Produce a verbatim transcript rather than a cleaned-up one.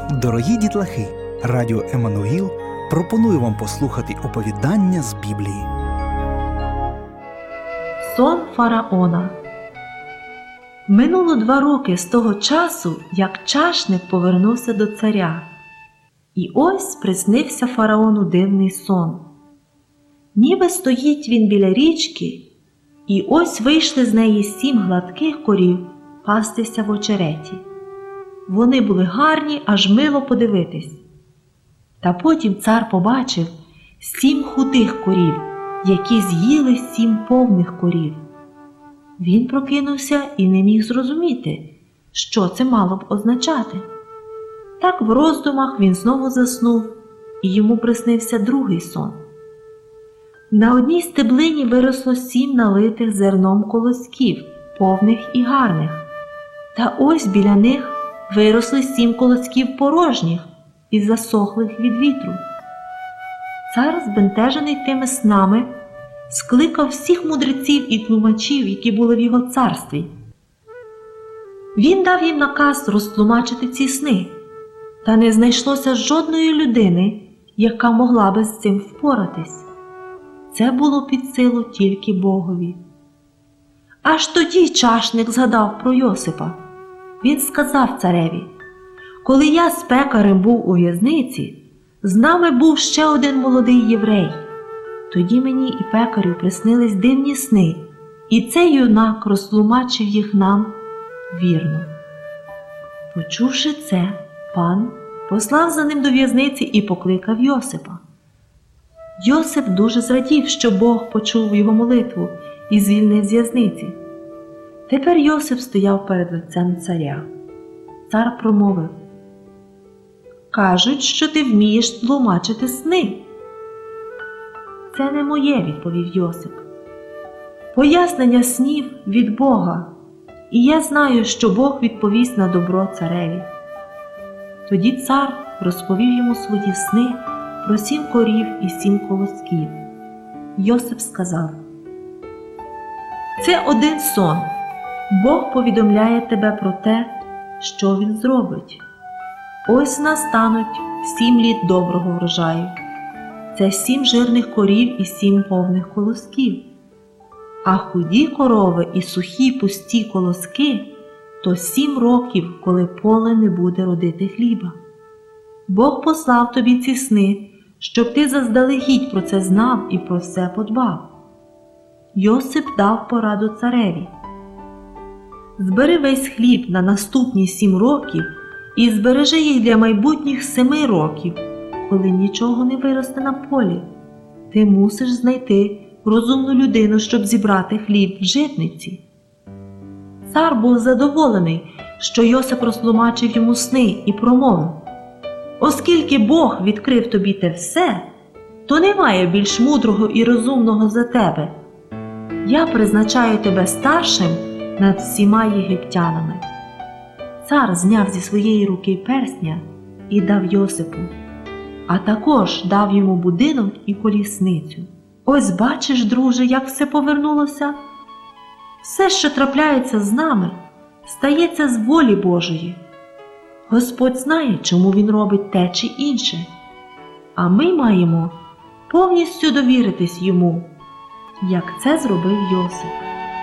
Дорогі дітлахи, радіо Еммануїл пропонує вам послухати оповідання з Біблії. Сон фараона. Минуло два роки з того часу, як чашник повернувся до царя. І ось приснився фараону дивний сон. Ніби стоїть він біля річки, і ось вийшли з неї сім гладких корів пастися в очереті. Вони були гарні, аж мило подивитись. Та потім цар побачив сім худих корів, які з'їли сім повних корів. Він прокинувся і не міг зрозуміти, що це мало б означати. Так в роздумах він знову заснув, і йому приснився другий сон. На одній стеблині виросло сім налитих зерном колосків, повних і гарних. Та ось біля них виросли сім колосків порожніх і засохлих від вітру. Цар, збентежений тими снами, скликав всіх мудреців і тлумачів, які були в його царстві. Він дав їм наказ розтлумачити ці сни, та не знайшлося жодної людини, яка могла би з цим впоратись. Це було під силу тільки Богові. Аж тоді чашник згадав про Йосипа. Він сказав цареві: «Коли я з пекарем був у в'язниці, з нами був ще один молодий єврей. Тоді мені і пекарю приснились дивні сни, і цей юнак розтлумачив їх нам вірно». Почувши це, пан послав за ним до в'язниці і покликав Йосипа. Йосип дуже зрадів, що Бог почув його молитву і звільнив з в'язниці. Тепер Йосип стояв перед лицем царя. Цар промовив: «Кажуть, що ти вмієш тлумачити сни». «Це не моє», – відповів Йосип. «Пояснення снів від Бога, і я знаю, що Бог відповість на добро цареві». Тоді цар розповів йому свої сни про сім корів і сім колосків. Йосип сказав: «Це один сон. Бог повідомляє тебе про те, що Він зробить. Ось настануть сім літ доброго врожаю. Це сім жирних корів і сім повних колосків. А худі корови і сухі пусті колоски – то сім років, коли поле не буде родити хліба. Бог послав тобі ці сни, щоб ти заздалегідь про це знав і про все подбав». Йосип дав пораду цареві: «Збери весь хліб на наступні сім років і збережи їх для майбутніх семи років, коли нічого не виросте на полі. Ти мусиш знайти розумну людину, щоб зібрати хліб в житниці». Цар був задоволений, що Йосип розтлумачив йому сни і промовив: «Оскільки Бог відкрив тобі те все, то немає більш мудрого і розумного за тебе. Я призначаю тебе старшим над всіма єгиптянами». Цар зняв зі своєї руки персня і дав Йосипу, а також дав йому будинок і колісницю. Ось бачиш, друже, як все повернулося? Все, що трапляється з нами, стається з волі Божої. Господь знає, чому Він робить те чи інше, а ми маємо повністю довіритись Йому, як це зробив Йосип.